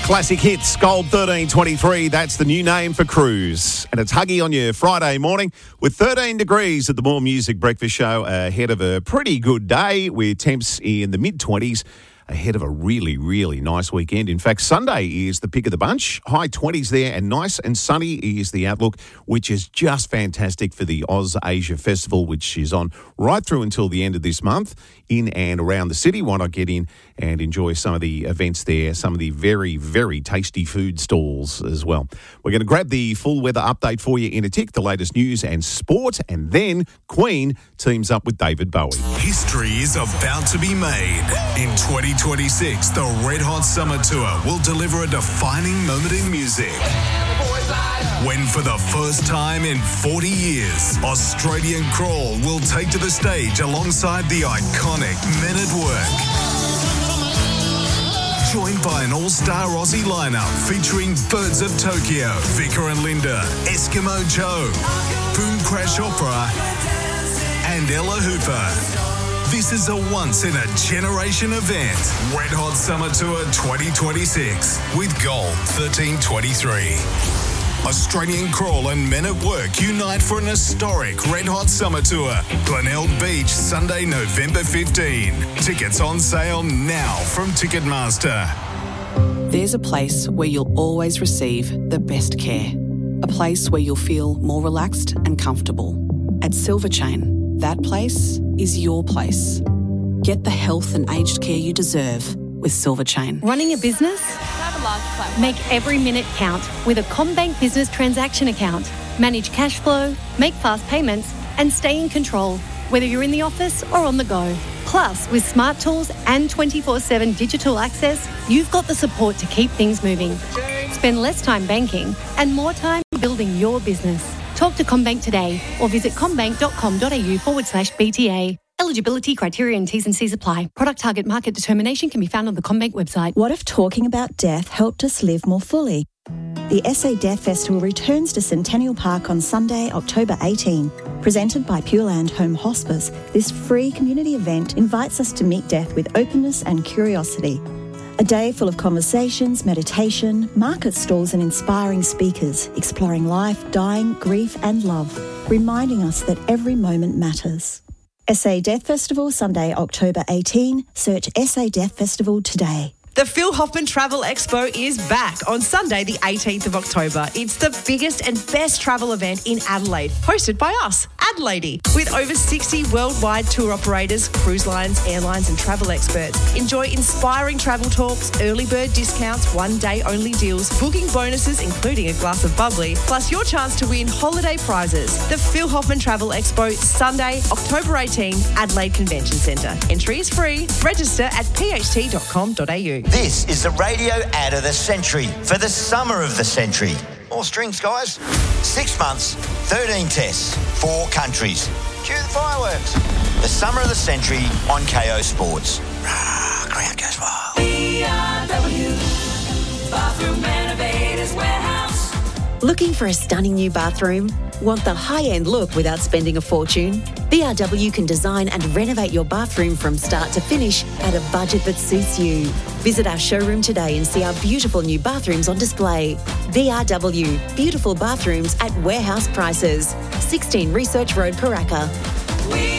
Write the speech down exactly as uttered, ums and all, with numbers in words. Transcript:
Classic hits, Gold thirteen twenty-three. That's the new name for Cruise. And it's Huggy on your Friday morning with thirteen degrees at the More Music Breakfast Show ahead of a pretty good day with temps in the mid-twenties ahead of a really, really nice weekend. In fact, Sunday is the pick of the bunch. High twenties there and nice and sunny is the outlook, which is just fantastic for the Oz Asia Festival, which is on right through until the end of this month in and around the city. Why not get in and enjoy some of the events there, some of the very, very tasty food stalls as well. We're going to grab the full weather update for you in a tick, the latest news and sport, and then Queen teams up with David Bowie. History is about to be made. In twenty twenty-six, the Red Hot Summer Tour will deliver a defining moment in music. When for the first time in forty years, Australian Crawl will take to the stage alongside the iconic Men at Work. Joined by an all-star Aussie lineup featuring Birds of Tokyo, Vicar and Linda, Eskimo Joe, Boom Crash Opera, and Ella Hooper. This is a once-in-a-generation event. Red Hot Summer Tour twenty twenty-six with Gold thirteen twenty-three. Australian Crawl and Men at Work unite for an historic Red Hot Summer Tour. Glenelg Beach, Sunday, November fifteenth. Tickets on sale now from Ticketmaster. There's a place where you'll always receive the best care. A place where you'll feel more relaxed and comfortable. At Silverchain, that place is your place. Get the health and aged care you deserve with Silverchain. Running a business? Make every minute count with a CommBank Business Transaction Account. Manage cash flow, make fast payments, and stay in control, whether you're in the office or on the go. Plus, with smart tools and twenty-four seven digital access, you've got the support to keep things moving. Spend less time banking and more time building your business. Talk to CommBank today or visit commbank.com.au forward slash BTA. Eligibility, criteria and T's and C's apply. Product target market determination can be found on the CommBank website. What if talking about death helped us live more fully? The S A Death Festival returns to Centennial Park on Sunday, October eighteenth. Presented by Pure Land Home Hospice, this free community event invites us to meet death with openness and curiosity. A day full of conversations, meditation, market stalls and inspiring speakers, exploring life, dying, grief and love, reminding us that every moment matters. S A Death Festival, Sunday, October eighteenth. Search S A Death Festival today. The Phil Hoffman Travel Expo is back on Sunday, the eighteenth of October. It's the biggest and best travel event in Adelaide, hosted by us, Adelaide. With over sixty worldwide tour operators, cruise lines, airlines and travel experts. Enjoy inspiring travel talks, early bird discounts, one-day only deals, booking bonuses including a glass of bubbly, plus your chance to win holiday prizes. The Phil Hoffman Travel Expo, Sunday, October eighteenth, Adelaide Convention Centre. Entry is free. Register at p h t dot com dot a u. This is the radio ad of the century for the summer of the century. More strings, guys. Six months, thirteen tests, four countries. Cue the fireworks. The summer of the century on K O Sports. Rah, crowd goes wild. B R W, Bathroom Renovators Warehouse. Looking for a stunning new bathroom? Want the high-end look without spending a fortune? B R W can design and renovate your bathroom from start to finish at a budget that suits you. Visit our showroom today and see our beautiful new bathrooms on display. B R W, beautiful bathrooms at warehouse prices. sixteen Research Road, Paraka.